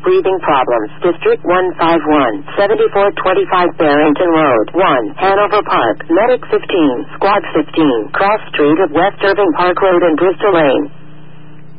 breathing problems. District 151, 7425 Barrington Road, 1, Hanover Park. Medic 15, Squad 15, Cross Street of West Irving Park Road and Bristol Lane.